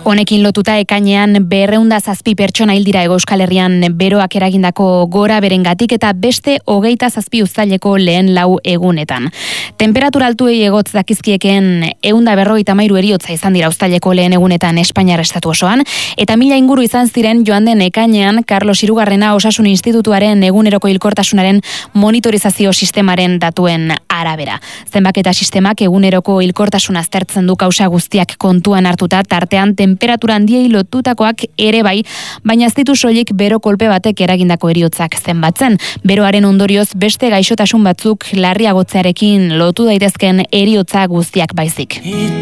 Honekin lotuta ekainean 207 pertsona hil dira Hego Euskal Herrian beroak eragindako gora berengatik eta beste 27 uztaileko lehen 4 egunetan. Temperatura altuei egotz dakizkiekeen 153 heriotza izan dira uztaileko lehen egunetan Espainiar estatu osoan, eta 1000 inguru izan ziren joan den ekainean Carlos Hirugarrena Osasun Institutuaren eguneroko hilkortasunaren monitorizazio sistemaren datuen arabera. Zenbaketa sistemak eguneroko hilkortasuna aztertzen du kausa guztiak kontuan hartuta, tartean temperatura handiei lotutakoak ere bai, baina ez ditu soilik bero kolpe batek eragindako heriotzak zenbatzen. Beroaren ondorioz beste gaixotasun batzuk larriagotzearekin lotu daitezken heriotza guztiak baizik.